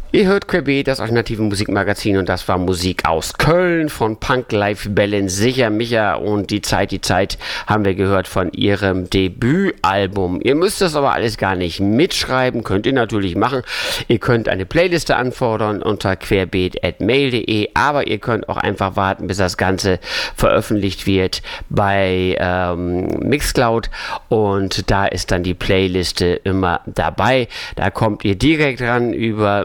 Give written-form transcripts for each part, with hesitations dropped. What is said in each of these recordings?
Ihr hört Querbeet, das alternative Musikmagazin, und das war Musik aus Köln von Punk Life Balance, Sicher Micha, und die Zeit haben wir gehört von ihrem Debütalbum. Ihr müsst das aber alles gar nicht mitschreiben, könnt ihr natürlich machen. Ihr könnt eine Playliste anfordern unter querbeet@mail.de, aber ihr könnt auch einfach warten, bis das Ganze veröffentlicht wird bei Mixcloud, und da ist dann die Playliste immer dabei. Da kommt ihr direkt ran über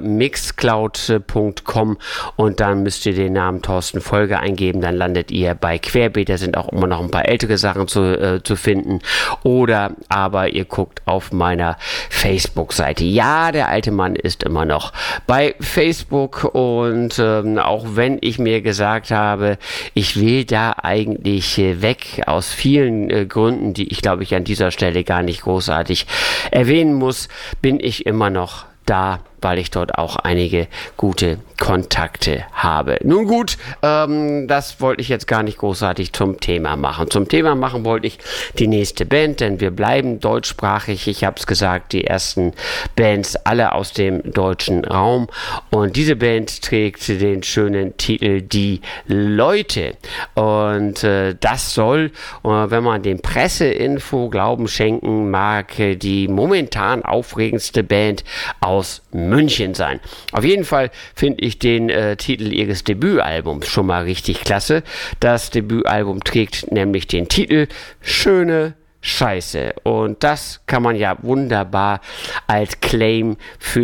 mixcloud.com und dann müsst ihr den Namen Thorsten Folger eingeben, dann landet ihr bei Querbeet. Da sind auch immer noch ein paar ältere Sachen zu finden, oder aber ihr guckt auf meiner Facebook-Seite. Ja, der alte Mann ist immer noch bei Facebook, und auch wenn ich mir gesagt habe, ich will da eigentlich weg, aus vielen Gründen, die ich glaube ich an dieser Stelle gar nicht großartig erwähnen muss, bin ich immer noch da, weil ich dort auch einige gute Kontakte habe. Nun gut, das wollte ich jetzt gar nicht großartig zum Thema machen. Zum Thema machen wollte ich die nächste Band, denn wir bleiben deutschsprachig. Ich habe es gesagt, die ersten Bands alle aus dem deutschen Raum, und diese Band trägt den schönen Titel Die Leute, und das soll, wenn man dem Presseinfo Glauben schenken mag, die momentan aufregendste Band aus München sein. Auf jeden Fall finde ich den Titel ihres Debütalbums schon mal richtig klasse. Das Debütalbum trägt nämlich den Titel Schöne Scheiße, und das kann man ja wunderbar als Claim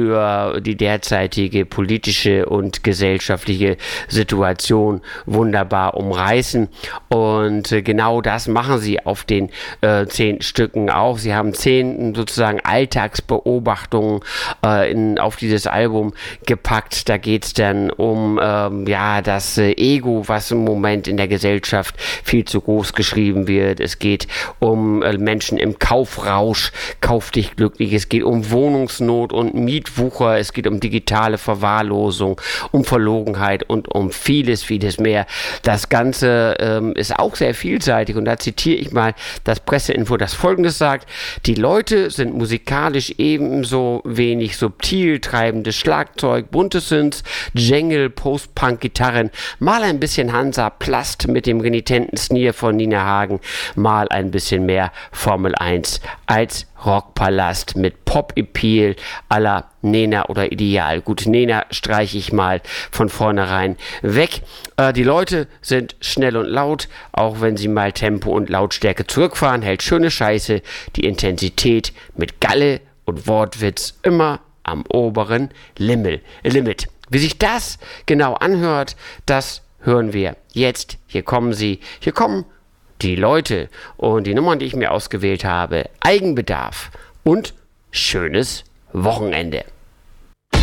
für die derzeitige politische und gesellschaftliche Situation wunderbar umreißen, und genau das machen sie auf den 10 Stücken auch. Sie haben 10 sozusagen Alltagsbeobachtungen auf dieses Album gepackt. Da geht es dann um das Ego, was im Moment in der Gesellschaft viel zu groß geschrieben wird. Es geht um Menschen im Kaufrausch, kauf dich glücklich. Es geht um Wohnungsnot und Mietwucher. Es geht um digitale Verwahrlosung, um Verlogenheit und um vieles, vieles mehr. Das Ganze ist auch sehr vielseitig, und da zitiere ich mal das Presseinfo, das Folgendes sagt: Die Leute sind musikalisch ebenso wenig subtil, treibendes Schlagzeug, bunte Synths, Jangle, Post-Punk-Gitarren, mal ein bisschen Hansa Plast mit dem renitenten Sneer von Nina Hagen, mal ein bisschen mehr Formel 1 als Rockpalast mit Pop-Appeal à la Nena oder Ideal. Gut, Nena streiche ich mal von vornherein weg. Die Leute sind schnell und laut, auch wenn sie mal Tempo und Lautstärke zurückfahren, hält schöne Scheiße die Intensität mit Galle und Wortwitz immer am oberen Limit. Wie sich das genau anhört, das hören wir jetzt. Hier kommen die Leute, und die Nummern, die ich mir ausgewählt habe: Eigenbedarf und Schönes Wochenende.